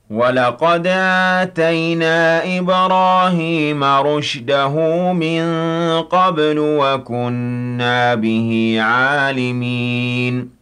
وَلَقَدْ آتَيْنَا إِبْرَاهِيمَ رُشْدَهُ مِن قَبْلُ وَكُنَّا بِهِ عَالِمِينَ